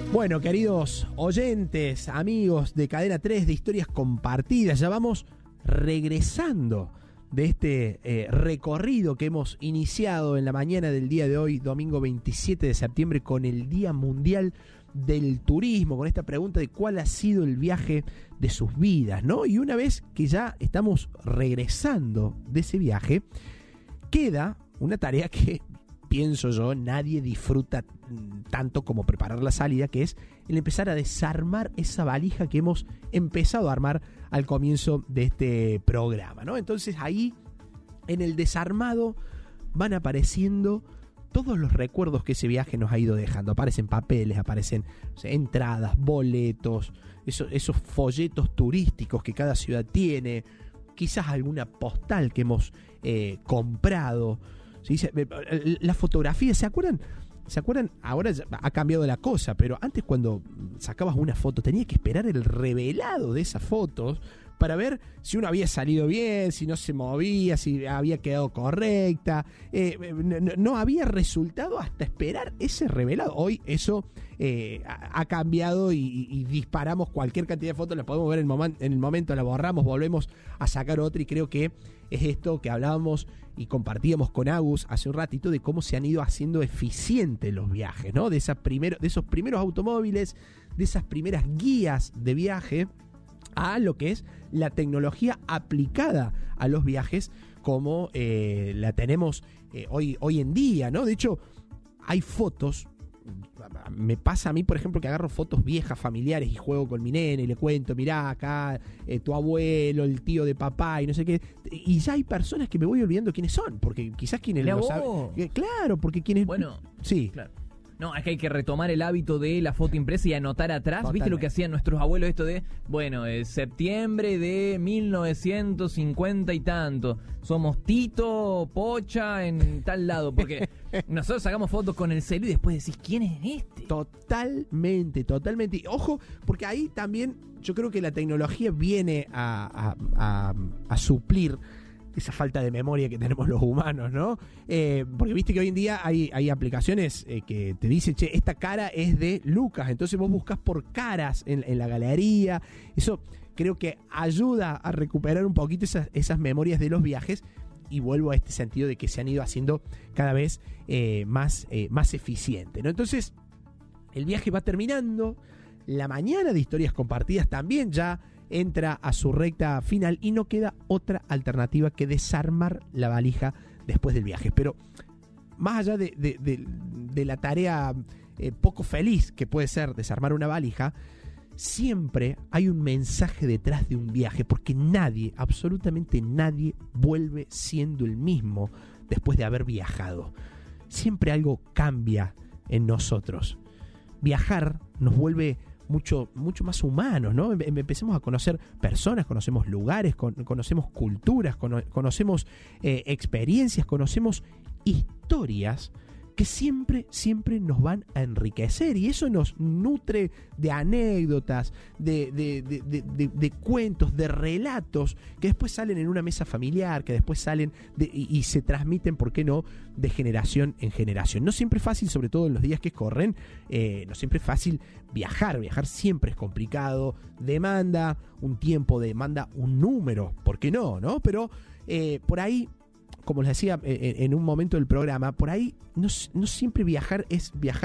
Bueno, queridos oyentes, amigos de Cadena 3, de Historias Compartidas, ya vamos regresando de este recorrido que hemos iniciado en la mañana del día de hoy, domingo 27 de septiembre, con el Día Mundial del Turismo, con esta pregunta de cuál ha sido el viaje de sus vidas, ¿no? Y una vez que ya estamos regresando de ese viaje, queda una tarea que, pienso yo, nadie disfruta tanto como preparar la salida, que es el empezar a desarmar esa valija que hemos empezado a armar al comienzo de este programa, ¿no? Entonces ahí, en el desarmado, van apareciendo todos los recuerdos que ese viaje nos ha ido dejando. Aparecen papeles, aparecen, o sea, entradas, boletos, esos folletos turísticos que cada ciudad tiene, quizás alguna postal que hemos comprado. ¿Sí? La fotografía, ¿se acuerdan? Ahora ha cambiado la cosa, pero antes, cuando sacabas una foto, tenías que esperar el revelado de esas fotos para ver si uno había salido bien, si no se movía, si había quedado correcta. No había resultado hasta esperar ese revelado. Hoy eso ha cambiado y disparamos cualquier cantidad de fotos, las podemos ver en el momento, la borramos, volvemos a sacar otra, y creo que es esto que hablábamos y compartíamos con Agus hace un ratito, de cómo se han ido haciendo eficientes los viajes, ¿no? De esos primeros automóviles, de esas primeras guías de viaje, a lo que es la tecnología aplicada a los viajes, como la tenemos hoy en día, ¿no? De hecho, hay fotos. Me pasa a mí, por ejemplo, que agarro fotos viejas familiares y juego con mi nene y le cuento, mirá, acá tu abuelo, el tío de papá y no sé qué, y ya hay personas que me voy olvidando quiénes son, porque quizás quienes lo saben. Claro, porque quienes... Bueno, sí. Claro. No, es que hay que retomar el hábito de la foto impresa y anotar atrás. Totalmente. ¿Viste lo que hacían nuestros abuelos? Esto de, septiembre de 1950 y tanto. Somos Tito, Pocha, en tal lado. Porque nosotros sacamos fotos con el celu y después decís, ¿quién es este? Totalmente. Y ojo, porque ahí también yo creo que la tecnología viene a suplir esa falta de memoria que tenemos los humanos, ¿no? Porque viste que hoy en día hay aplicaciones que te dicen, che, esta cara es de Lucas, entonces vos buscas por caras en la galería. Eso creo que ayuda a recuperar un poquito esas memorias de los viajes, y vuelvo a este sentido de que se han ido haciendo cada vez más eficiente, ¿no? Entonces, el viaje va terminando, la mañana de Historias Compartidas también ya entra a su recta final, y no queda otra alternativa que desarmar la valija después del viaje. Pero más allá de la tarea poco feliz que puede ser desarmar una valija, siempre hay un mensaje detrás de un viaje, porque nadie, absolutamente nadie, vuelve siendo el mismo después de haber viajado. Siempre algo cambia en nosotros. Viajar nos vuelve mucho más humanos, ¿no? Empecemos a conocer personas, conocemos lugares, conocemos culturas, conocemos experiencias, conocemos historias que siempre nos van a enriquecer, y eso nos nutre de anécdotas, de cuentos, de relatos que después salen en una mesa familiar, que después salen y se transmiten, ¿por qué no?, de generación en generación. No siempre es fácil, sobre todo en los días que corren, no siempre es fácil viajar siempre es complicado, demanda un tiempo, demanda un número, ¿por qué no? Pero por ahí, como les decía en un momento del programa, por ahí no siempre viajar es viajar